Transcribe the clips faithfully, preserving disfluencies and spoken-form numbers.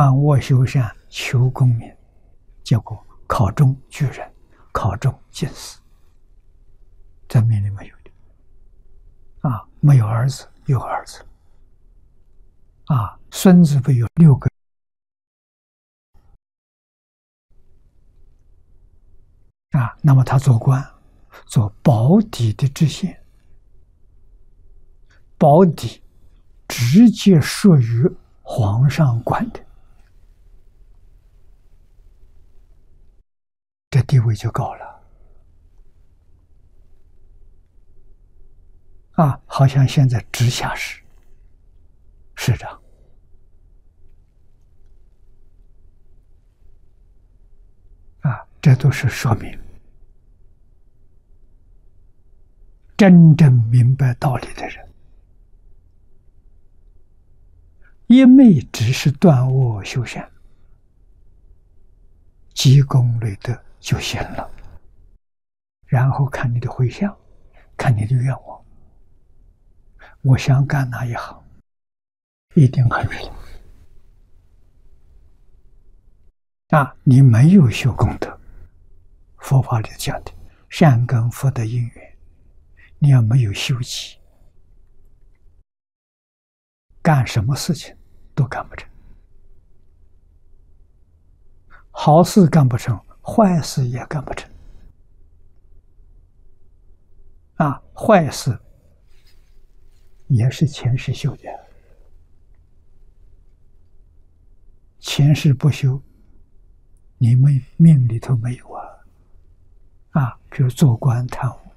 断卧修善求功名，结果考中举人，考中进士，这命里没有的啊！没有儿子，有儿子啊，孙子不有六个啊？那么他做官，做保底的知县，保底直接属于皇上管的，这地位就高了啊！好像现在直辖市市长啊，这都是说明真正明白道理的人，一昧只是断恶修善，积功累德就行了，然后看你的回向，看你的愿望。我想干哪一行，一定很顺啊！你没有修功德，佛法里讲的善根福德因缘，你要没有修集，干什么事情都干不成，好事干不成，坏事也干不成啊！坏事也是前世修的，前世不修，你们命里头没有啊！啊，比如做官贪污，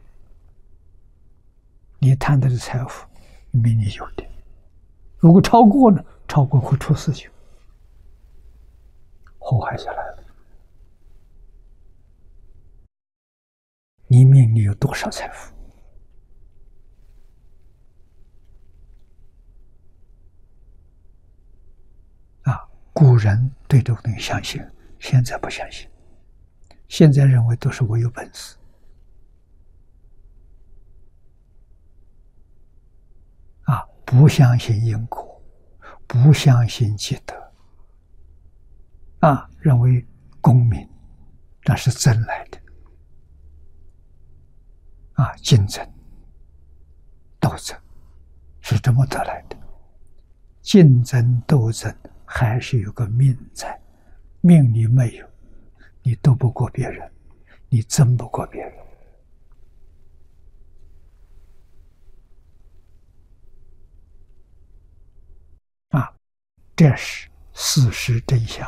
你贪得的财富，命里有的。如果超过呢？超过会出事情，祸害下来了。你命里有多少财富？啊，古人对这个东西相信，现在不相信。现在认为都是我有本事。啊，不相信因果，不相信积德，啊，认为功名那是争来的，啊，竞争、斗争是这么得来的。竞争斗争还是有个命在，命里没有，你斗不过别人，你争不过别人。啊，这是事实真相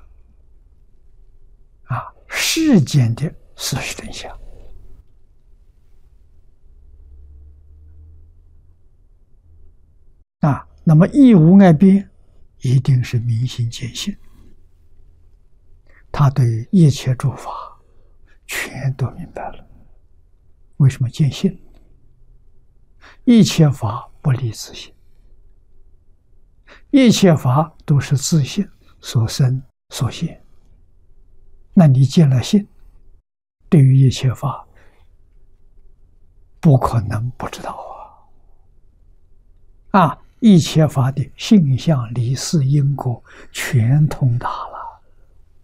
啊！啊，世间的事实真相啊。那么义无碍边，一定是明心见性，他对一切诸法全都明白了。为什么见性？一切法不离自性，一切法都是自性所生所现。那你见了性，对于一切法不可能不知道啊！啊，一切法的性相离事因果全通达了。